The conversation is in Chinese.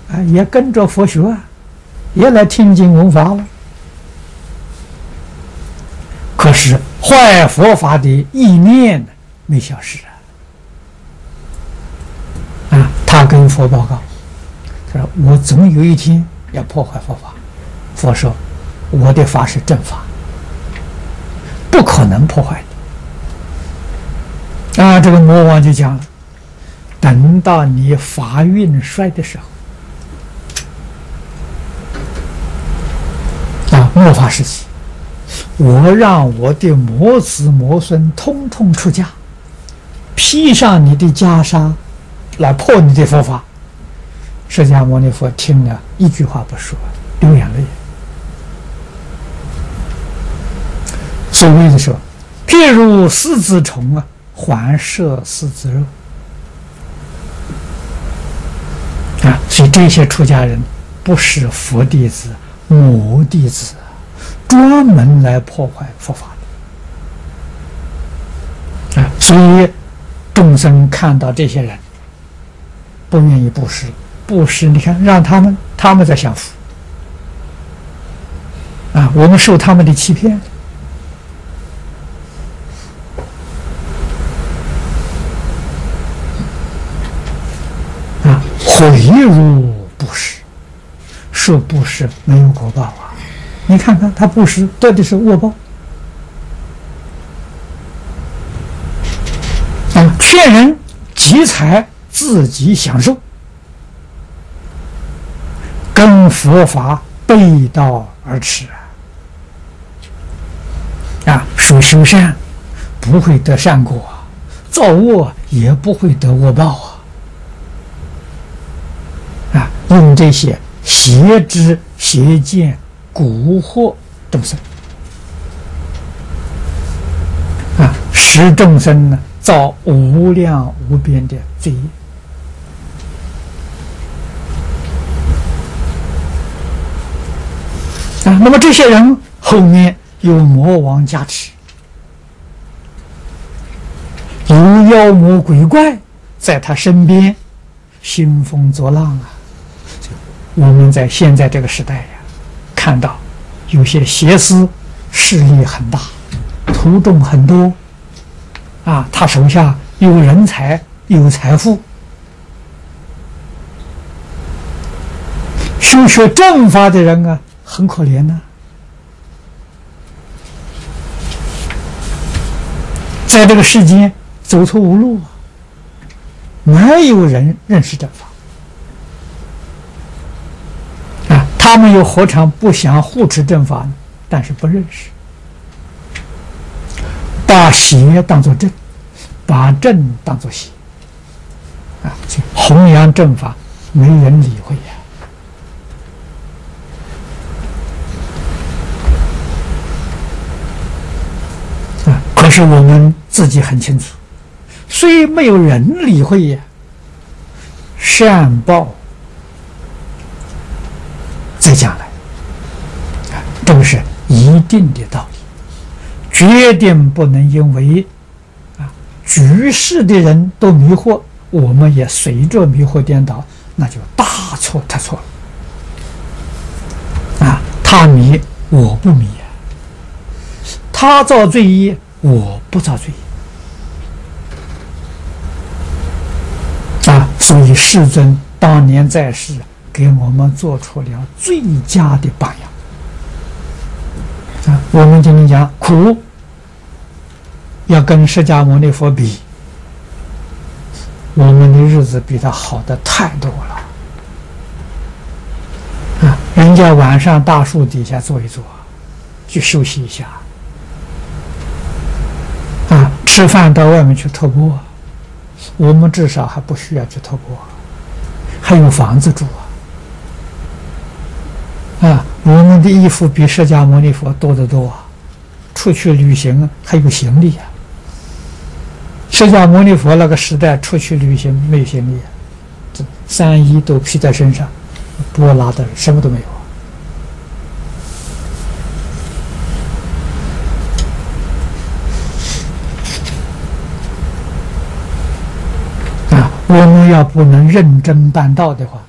也跟着佛学也来听经闻法了。可是坏佛法的意念没消失他跟佛报告，他说我总有一天要破坏佛法。佛说我的法是正法，不可能破坏的。这个魔王就讲了，等到你法运衰的时候末法时期，我让我的魔子魔孙通通出家，披上你的袈裟来破你的佛法。释迦牟尼佛听了一句话不说，流眼泪。所谓的说，譬如狮子虫还摄狮子肉所以这些出家人不是佛弟子、魔弟子，专门来破坏佛法的所以众生看到这些人不愿意布施，布施你看让他们在享福我们受他们的欺骗毁如布施，说布施没有果报你看看他布施得的是恶报劝人积财自己享受，跟佛法背道而驰说修善不会得善果，造恶也不会得恶报用这些邪知邪见蛊惑众生使众生造无量无边的罪业那么这些人后面有魔王加持，有妖魔鬼怪在他身边兴风作浪我们在现在这个时代看到有些邪司势力很大，徒众很多他手下有人才有财富，修学正法的人很可怜在这个世间走投无路没有人认识正法他们又何尝不想护持正法呢？但是不认识，把邪当作正，把正当作邪弘扬正法没人理会可是我们自己很清楚，虽没有人理会善报再将来这个是一定的道理，决定不能因为局势的人都迷惑，我们也随着迷惑颠倒，那就大错特错了他迷我不迷他造罪业我不造罪业所以世尊当年在世给我们做出了最佳的榜样我们今天讲苦要跟释迦牟尼佛比，我们的日子比他好的太多了人家晚上大树底下坐一坐去休息一下吃饭到外面去托钵我们至少还不需要去托钵还有房子住我们的衣服比释迦牟尼佛多得多出去旅行还有行李释迦牟尼佛那个时代出去旅行没有行李三衣都披在身上，波拉的什么都没有我们要不能认真办道的话